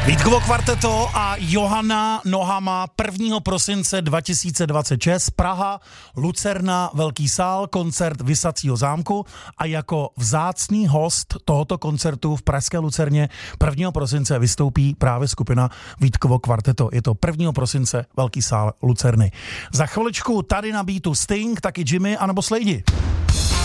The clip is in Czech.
Vítkovo kvarteto a Johana Nohama 1. prosince 2026, Praha, Lucerna, Velký sál, koncert Vysacího zámku a jako vzácný host tohoto koncertu v pražské Lucerně 1. prosince vystoupí právě skupina Vítkovo kvarteto. Je to 1. prosince, Velký sál Lucerny. Za chviličku tady na beatu Sting, taky Jimmy anebo Slady.